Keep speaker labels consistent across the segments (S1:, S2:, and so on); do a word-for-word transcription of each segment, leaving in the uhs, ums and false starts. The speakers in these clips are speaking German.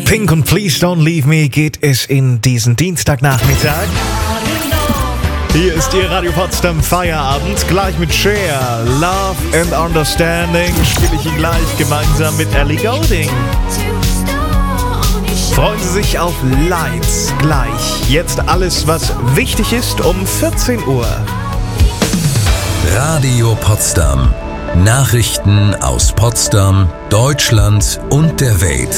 S1: Pink und Please Don't Leave Me geht es in diesen Dienstagnachmittag. Hier ist Ihr Radio Potsdam Feierabend, gleich mit Cher. Love and Understanding spiele ich ihn gleich gemeinsam mit Ellie Goulding. Freuen Sie sich auf Lights gleich. Jetzt alles, was wichtig ist, um vierzehn Uhr.
S2: Radio Potsdam. Nachrichten aus Potsdam, Deutschland und der Welt.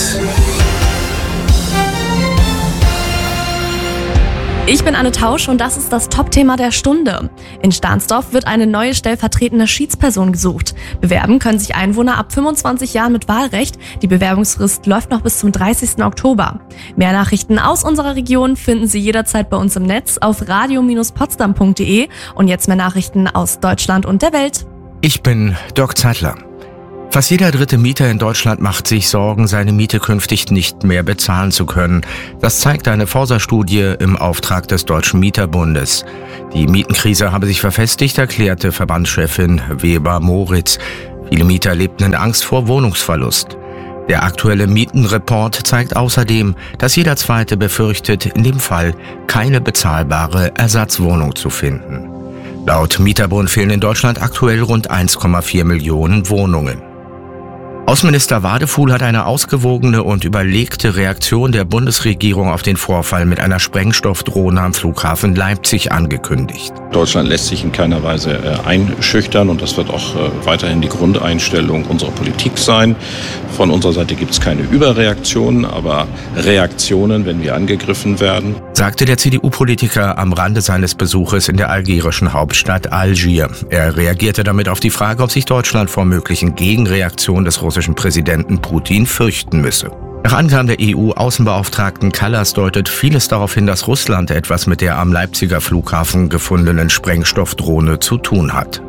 S3: Ich bin Anne Tausch und das ist das Top-Thema der Stunde. In Stahnsdorf wird eine neue stellvertretende Schiedsperson gesucht. Bewerben können sich Einwohner ab fünfundzwanzig Jahren mit Wahlrecht. Die Bewerbungsfrist läuft noch bis zum dreißigsten Oktober. Mehr Nachrichten aus unserer Region finden Sie jederzeit bei uns im Netz auf radio Bindestrich potsdam punkt de. Und jetzt mehr Nachrichten aus Deutschland und der Welt.
S4: Ich bin Dirk Zeitler. Fast jeder dritte Mieter in Deutschland macht sich Sorgen, seine Miete künftig nicht mehr bezahlen zu können. Das zeigt eine Forsa-Studie im Auftrag des Deutschen Mieterbundes. Die Mietenkrise habe sich verfestigt, erklärte Verbandschefin Weber-Moritz. Viele Mieter lebten in Angst vor Wohnungsverlust. Der aktuelle Mietenreport zeigt außerdem, dass jeder Zweite befürchtet, in dem Fall keine bezahlbare Ersatzwohnung zu finden. Laut Mieterbund fehlen in Deutschland aktuell rund eins Komma vier Millionen Wohnungen. Außenminister Wadefuhl hat eine ausgewogene und überlegte Reaktion der Bundesregierung auf den Vorfall mit einer Sprengstoffdrohne am Flughafen Leipzig angekündigt.
S5: Deutschland lässt sich in keiner Weise äh, einschüchtern und das wird auch äh, weiterhin die Grundeinstellung unserer Politik sein. Von unserer Seite gibt es keine Überreaktionen, aber Reaktionen, wenn wir angegriffen werden,
S4: sagte der C D U-Politiker am Rande seines Besuches in der algerischen Hauptstadt Algier. Er reagierte damit auf die Frage, ob sich Deutschland vor möglichen Gegenreaktionen des russischen Präsidenten Putin fürchten müsse. Nach Angaben der E U-Außenbeauftragten Kallas deutet vieles darauf hin, dass Russland etwas mit der am Leipziger Flughafen gefundenen Sprengstoffdrohne zu tun hat.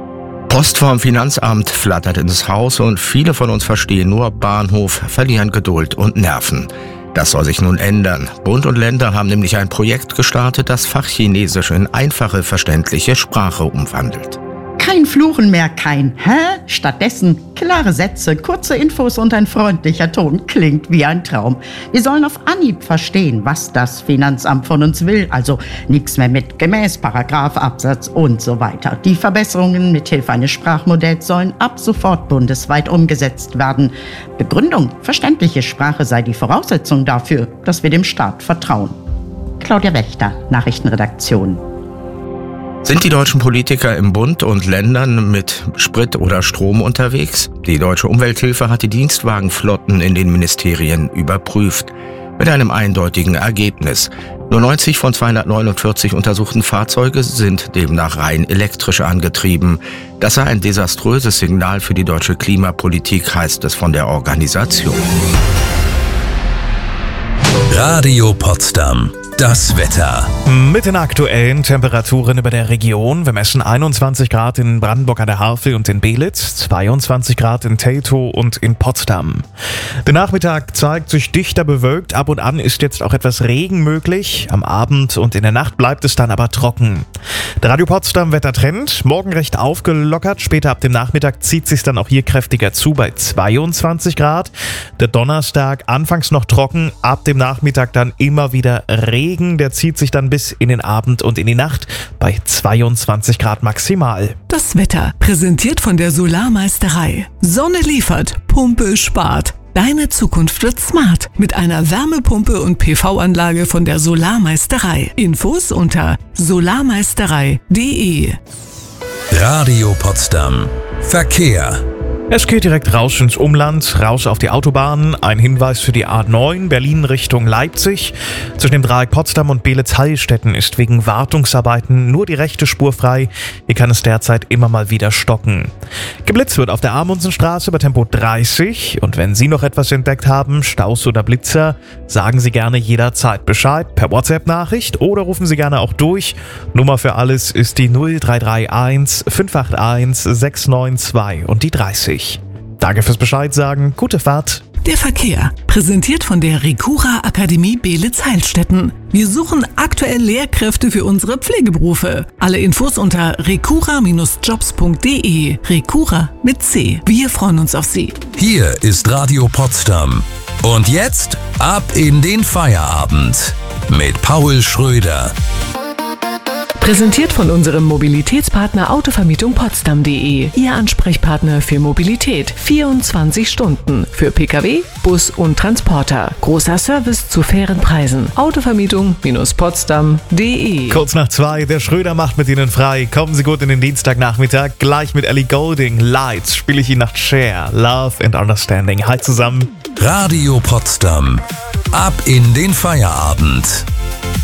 S4: Post vom Finanzamt flattert ins Haus und viele von uns verstehen nur, Bahnhof verlieren Geduld und Nerven. Das soll sich nun ändern. Bund und Länder haben nämlich ein Projekt gestartet, das Fachchinesisch in einfache, verständliche Sprache umwandelt.
S6: Kein Fluchen mehr, kein Hä? Stattdessen klare Sätze, kurze Infos und ein freundlicher Ton. Klingt wie ein Traum. Wir sollen auf Anhieb verstehen, was das Finanzamt von uns will. Also nichts mehr mit gemäß, Paragraph, Absatz und so weiter. Die Verbesserungen mithilfe eines Sprachmodells sollen ab sofort bundesweit umgesetzt werden. Begründung: verständliche Sprache sei die Voraussetzung dafür, dass wir dem Staat vertrauen. Claudia Wächter, Nachrichtenredaktion.
S4: Sind die deutschen Politiker im Bund und Ländern mit Sprit oder Strom unterwegs? Die Deutsche Umwelthilfe hat die Dienstwagenflotten in den Ministerien überprüft. Mit einem eindeutigen Ergebnis. Nur neunzig von zweihundertneunundvierzig untersuchten Fahrzeuge sind demnach rein elektrisch angetrieben. Das sei ein desaströses Signal für die deutsche Klimapolitik, heißt es von der Organisation.
S2: Radio Potsdam. Das Wetter.
S1: Mit den aktuellen Temperaturen über der Region. Wir messen einundzwanzig Grad in Brandenburg an der Havel und in Belitz, zweiundzwanzig Grad in Teltow und in Potsdam. Der Nachmittag zeigt sich dichter bewölkt. Ab und an ist jetzt auch etwas Regen möglich. Am Abend und in der Nacht bleibt es dann aber trocken. Der Radio Potsdam Wettertrend. Morgen recht aufgelockert. Später ab dem Nachmittag zieht sich dann auch hier kräftiger zu bei zweiundzwanzig Grad. Der Donnerstag anfangs noch trocken. Ab dem Nachmittag dann immer wieder Regen. Der zieht sich dann bis in den Abend und in die Nacht bei zweiundzwanzig Grad maximal.
S7: Das Wetter präsentiert von der Solarmeisterei. Sonne liefert, Pumpe spart. Deine Zukunft wird smart mit einer Wärmepumpe und P V-Anlage von der Solarmeisterei. Infos unter solarmeisterei punkt de.
S2: Radio Potsdam. Verkehr.
S1: Es geht direkt raus ins Umland, raus auf die Autobahn. Ein Hinweis für die A neun, Berlin Richtung Leipzig. Zwischen dem Dreieck Potsdam und Belitz-Heilstätten ist wegen Wartungsarbeiten nur die rechte Spur frei. Hier kann es derzeit immer mal wieder stocken. Geblitzt wird auf der Amundsenstraße bei Tempo dreißig. Und wenn Sie noch etwas entdeckt haben, Staus oder Blitzer, sagen Sie gerne jederzeit Bescheid per WhatsApp-Nachricht oder rufen Sie gerne auch durch. Nummer für alles ist die null drei drei eins fünf acht eins sechs neun zwei und die dreißig. Danke fürs Bescheid sagen. Gute Fahrt.
S7: Der Verkehr, präsentiert von der Recura Akademie Belitz-Heilstätten. Wir suchen aktuell Lehrkräfte für unsere Pflegeberufe. Alle Infos unter recura Bindestrich jobs punkt de. Recura mit C. Wir freuen uns auf Sie.
S2: Hier ist Radio Potsdam. Und jetzt ab in den Feierabend mit Paul Schröder.
S7: Präsentiert von unserem Mobilitätspartner Autovermietung Potsdam punkt de. Ihr Ansprechpartner für Mobilität. vierundzwanzig Stunden. Für Pkw, Bus und Transporter. Großer Service zu fairen Preisen. Autovermietung Potsdam punkt de.
S1: Kurz nach zwei, der Schröder macht mit Ihnen frei. Kommen Sie gut in den Dienstagnachmittag. Gleich mit Ellie Goulding. Lights spiele ich Ihnen nach Share. Love and Understanding. Hi zusammen.
S2: Radio Potsdam. Ab in den Feierabend.